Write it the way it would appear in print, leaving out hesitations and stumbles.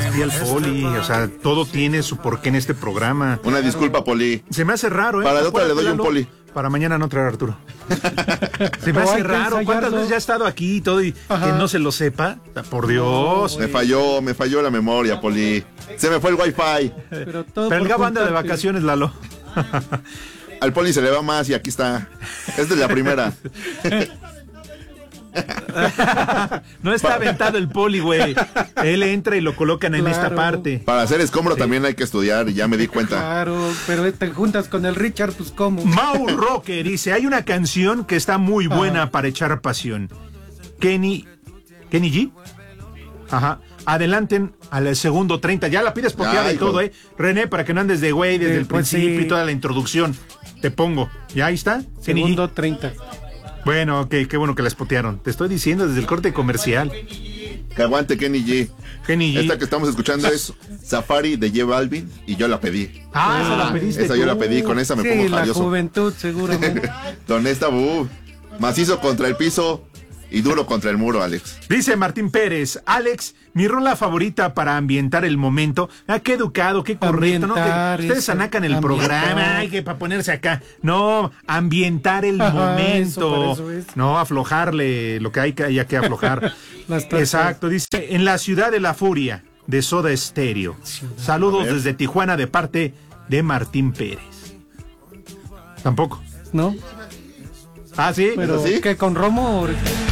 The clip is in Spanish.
pilla al Poli, o sea, todo tiene su porqué en este programa. Una disculpa, Poli. Se me hace raro, ¿eh? Para la otra le doy un Poli. Para mañana no traer a Arturo. Se me hace raro. ¿Cuántas veces ya ha estado aquí y todo y que no se lo sepa? Por Dios. Me falló la memoria, Poli. Se me fue el wifi. Pero el Gabo anda de vacaciones, Lalo. Al Poli se le va más y aquí está. Esta es la primera. No está aventado el Poli, güey. Él entra y lo colocan en esta parte. Para hacer escombro también hay que estudiar, ya me di cuenta. Claro, pero te juntas con el Richard, pues ¿cómo? Mau Roque dice, hay una canción que está muy buena para echar pasión. Kenny G. Ajá. Adelanten al segundo 30. Ya la pides poteada y todo, René, para que no andes de güey desde el principio y toda la introducción. Te pongo. ¿Ya ahí está? Segundo 30. Bueno, ok, qué bueno que la spotearon. Te estoy diciendo desde el corte comercial. Que aguante Kenny G. Kenny G. Esta que estamos escuchando es Safari de J Balvin y yo la pedí. Esa la pediste Esa tú. yo la pedí, con esa me pongo jarioso. La juventud, seguramente. Con esta, macizo contra el piso y duro contra el muro, Alex. Dice Martín Pérez, Alex, mi rola favorita para ambientar el momento. Qué educado, qué correcto, ¿no? Ustedes anacan el programa, que para ponerse acá. No, ambientar el momento. Eso. No, aflojarle lo que haya que aflojar. Exacto, dice, en la ciudad de la furia, de Soda Stereo. Saludos desde Tijuana de parte de Martín Pérez. Tampoco. ¿No? ¿Sí? Pero ¿sí? ¿qué, con Romo?